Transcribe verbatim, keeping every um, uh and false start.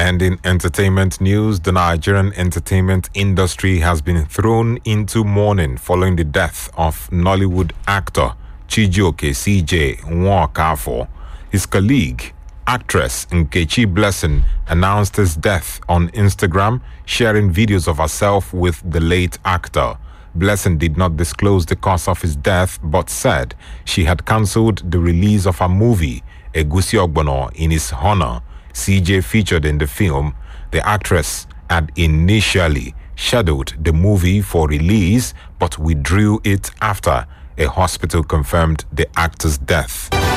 And in entertainment news, the Nigerian entertainment industry has been thrown into mourning following the death of Nollywood actor Chijioke C J Nwokafo. His colleague, actress Nkechi Blessing, announced his death on Instagram, sharing videos of herself with the late actor. Blessing did not disclose the cause of his death, but said she had cancelled the release of her movie, Egusi Ogbono, in his honor. C J, featured in the film, the actress had initially scheduled the movie for release, but withdrew it after a hospital confirmed the actor's death.